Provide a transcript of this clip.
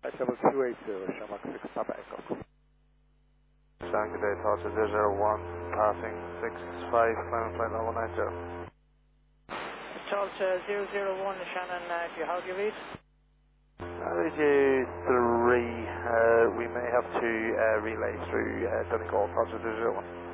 Level 280, Shamrock 6 Papa Echo. Sound good day, Tower 001, passing 65, final flight level 90. Charles 001, Shannon, do you have your read? RJ 3, we may have to relay through Donegal, Tower 001.